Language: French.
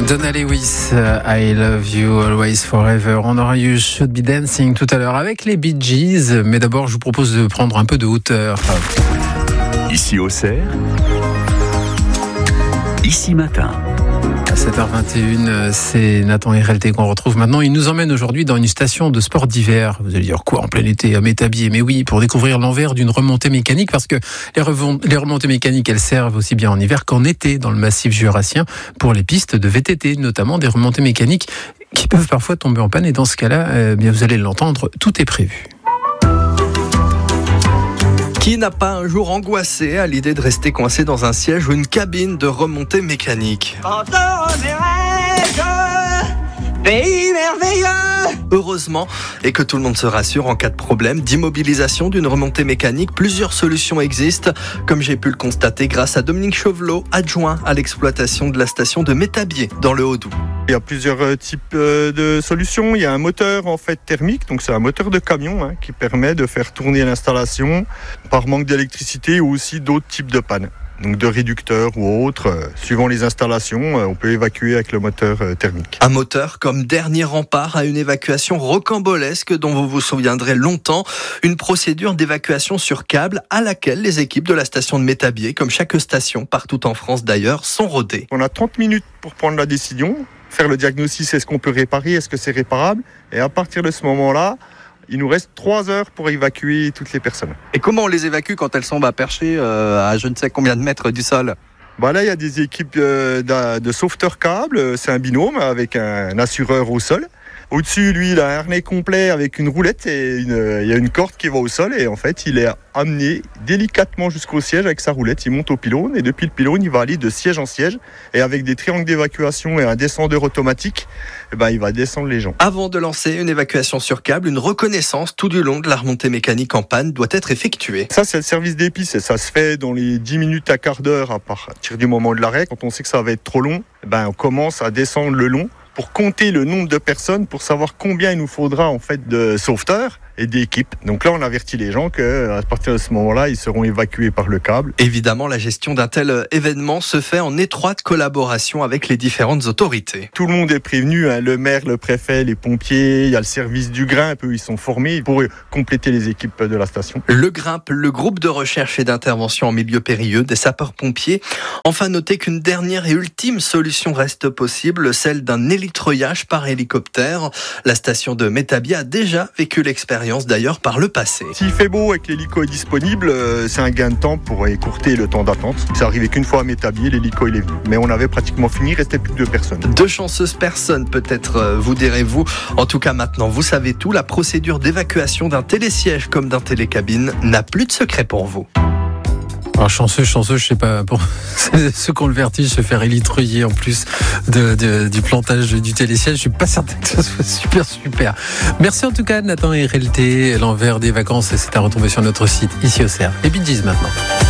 Donna Lewis, I Love You Always Forever. On aura eu Should Be Dancing tout à l'heure avec les Bee Gees, mais d'abord je vous propose de prendre un peu de hauteur. Ici Auxerre, ici matin. À 7h21, c'est Nathan Hérelté qu'on retrouve maintenant. Il nous emmène aujourd'hui dans une station de sport d'hiver. Vous allez dire quoi en plein été à Métabier? Mais oui, pour découvrir l'envers d'une remontée mécanique, parce que les remontées mécaniques, elles servent aussi bien en hiver qu'en été dans le massif jurassien pour les pistes de VTT, notamment des remontées mécaniques qui peuvent parfois tomber en panne. Et dans ce cas-là, bien vous allez l'entendre, tout est prévu. Qui n'a pas un jour angoissé à l'idée de rester coincé dans un siège ou une cabine de remontée mécanique? Pays merveilleux! Heureusement, et que tout le monde se rassure, en cas de problème d'immobilisation d'une remontée mécanique, plusieurs solutions existent, comme j'ai pu le constater grâce à Dominique Chauvelot, adjoint à l'exploitation de la station de Métabier, dans le Haut-Doubs. Il y a plusieurs types de solutions. Il y a un moteur en fait thermique, donc c'est un moteur de camion qui permet de faire tourner l'installation par manque d'électricité ou aussi d'autres types de pannes. Donc de réducteurs ou autres, suivant les installations, on peut évacuer avec le moteur thermique. Un moteur comme dernier rempart à une évacuation rocambolesque dont vous vous souviendrez longtemps, une procédure d'évacuation sur câble à laquelle les équipes de la station de Métabier, comme chaque station partout en France d'ailleurs, sont rodées. On a 30 minutes pour prendre la décision, faire le diagnostic, est-ce qu'on peut réparer, est-ce que c'est réparable, et à partir de ce moment-là, il nous reste 3 heures pour évacuer toutes les personnes. Et comment on les évacue quand elles sont perchées à je ne sais combien de mètres du sol? Là, il y a des équipes de sauveteurs câbles. C'est un binôme avec un assureur au sol. Au-dessus, lui, il a un harnais complet avec une roulette et il y a une corde qui va au sol. Et en fait, il est amené délicatement jusqu'au siège avec sa roulette. Il monte au pylône et depuis le pylône, il va aller de siège en siège. Et avec des triangles d'évacuation et un descendeur automatique, il va descendre les gens. Avant de lancer une évacuation sur câble, une reconnaissance tout du long de la remontée mécanique en panne doit être effectuée. Ça, c'est le service d'épices et ça se fait dans les 10 minutes à quart d'heure à partir du moment de l'arrêt. Quand on sait que ça va être trop long, on commence à descendre le long pour compter le nombre de personnes, pour savoir combien il nous faudra en fait de sauveteurs et d'équipes. Donc là, on avertit les gens qu'à partir de ce moment-là, ils seront évacués par le câble. Évidemment, la gestion d'un tel événement se fait en étroite collaboration avec les différentes autorités. Tout le monde est prévenu, le maire, le préfet, les pompiers, il y a le service du GRIMP, eux, ils sont formés pour compléter les équipes de la station. Le GRIMP, le groupe de recherche et d'intervention en milieu périlleux des sapeurs-pompiers. Enfin, notez qu'une dernière et ultime solution reste possible, celle d'un hélitreuillage par hélicoptère. La station de Métabier a déjà vécu l'expérience d'ailleurs par le passé. S'il fait beau et que l'hélico est disponible, c'est un gain de temps pour écourter le temps d'attente. C'est arrivé qu'une fois à Métabier, l'hélico il est venu. Mais on avait pratiquement fini, il restait plus que 2 personnes. 2 chanceuses personnes peut-être, vous direz-vous. En tout cas maintenant, vous savez tout, la procédure d'évacuation d'un télésiège comme d'un télécabine n'a plus de secret pour vous. Alors chanceux, je sais pas, pour ceux qui ont le vertige, se faire élitreuiller en plus du plantage du télésiège, je suis pas certain que ça soit super. Merci en tout cas Nathan Hérelté, l'envers des vacances, c'est à retrouver sur notre site ici au Auxerre. Les Bee Gees maintenant.